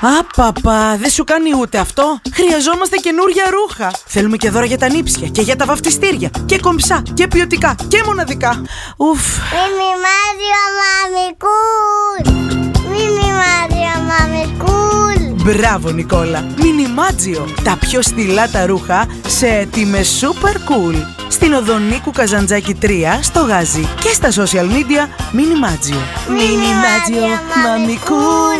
Απαπα, δεν σου κάνει ούτε αυτό. Χρειαζόμαστε καινούρια ρούχα. Θέλουμε και δώρα για τα νύψια και για τα βαφτιστήρια. Και κομψά και ποιοτικά και μοναδικά. Ουφ. Μινιμάδιο Μαμικούλ. Μινιμάδιο Μαμικούλ. Μπράβο Νικόλα. Μινιμάτζιο. Τα πιο στυλάτα ρούχα σε τιμές super cool. Στην οδό Νίκου Καζαντζάκη 3 στο Γάζι και στα social media Μινιμάτζιο. Μινιμάδιο Μαμικούλ.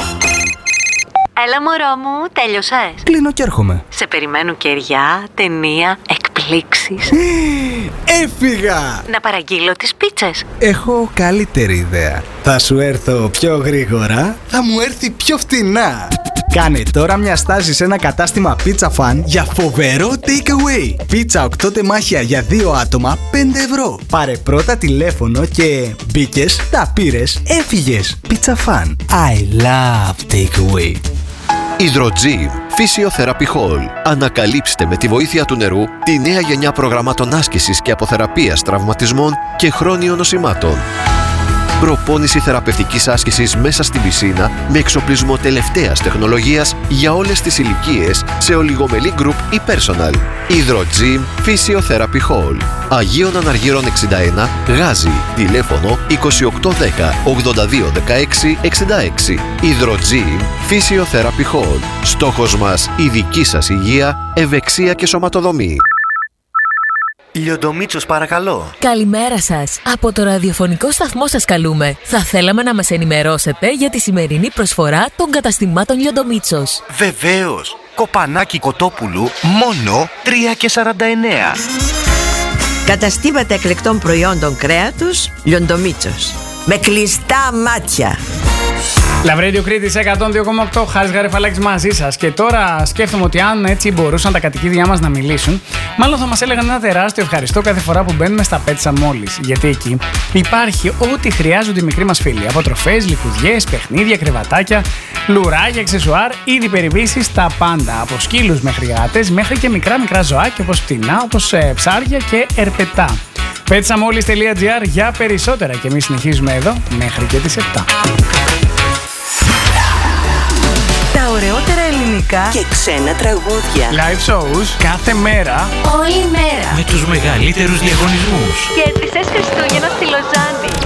Έλα μωρό μου, τέλειωσες? Κλείνω και έρχομαι. Σε περιμένουν κεριά, ταινία, εκπλήξεις. Έφυγα! Να παραγγείλω τις πίτσες. Έχω καλύτερη ιδέα. Θα σου έρθω πιο γρήγορα, θα μου έρθει πιο φτηνά. Κάνε τώρα μια στάση σε ένα κατάστημα Pizza Fan για φοβερό takeaway. Πίτσα 8 τεμάχια για 2 άτομα, 5 ευρώ. Πάρε πρώτα τηλέφωνο και μπήκες, τα πήρες, έφυγες. Pizza Fan. I love takeaway. Hydrogym Physiotherapy Hall. Ανακαλύψτε με τη βοήθεια του νερού τη νέα γενιά προγραμμάτων άσκησης και αποθεραπείας τραυματισμών και χρόνιων νοσημάτων. Προπόνηση θεραπευτικής άσκησης μέσα στην πισίνα με εξοπλισμό τελευταίας τεχνολογίας για όλες τις ηλικίες σε ολιγομελή group ή personal. Hydrogym Physiotherapy Hall. Αγίων Αναργύρων 61, Γάζι. Τηλέφωνο 2810 82 16 66. Hydrogym Physiotherapy Hall. Στόχος μας η δική σας υγεία, ευεξία και σωματοδομή. Λιοντομίτσος, παρακαλώ. Καλημέρα σας. Από το ραδιοφωνικό σταθμό σας καλούμε. Θα θέλαμε να μας ενημερώσετε για τη σημερινή προσφορά των καταστημάτων Λιοντομίτσος. Βεβαίως. Κοπανάκι Κοτόπουλου, μόνο 3,49. Καταστήματα εκλεκτών προϊόντων κρέατος Λιοντομίτσος. Με κλειστά μάτια. Λαβρέντιο Κρήτης 102,8, Χάρης Γαρεφαλάκης μαζί σας. Και τώρα σκέφτομαι ότι αν έτσι μπορούσαν τα κατοικίδια μας να μιλήσουν, μάλλον θα μας έλεγαν ένα τεράστιο ευχαριστώ κάθε φορά που μπαίνουμε στα Πέτσα μόλις. Γιατί εκεί υπάρχει ό,τι χρειάζονται οι μικροί μας φίλοι. Από τροφές, λικουδιές, παιχνίδια, κρεβατάκια, λουράγια, αξεσουάρ, είδη περιποίησης, τα πάντα. Από σκύλους μέχρι γάτες, μέχρι και μικρά ζωάκια όπως πτηνά, όπως ψάρια και ερπετά. Petsamollis.gr για περισσότερα και εμείς συνεχίζουμε εδώ μέχρι και τις 7. Τα ωραιότερα ελληνικά Και ξένα τραγούδια. Live shows κάθε μέρα. Όλη μέρα. Με τους μεγαλύτερους διαγωνισμούς. Κέρδισες Χριστούγεννα στη Λοζάνη.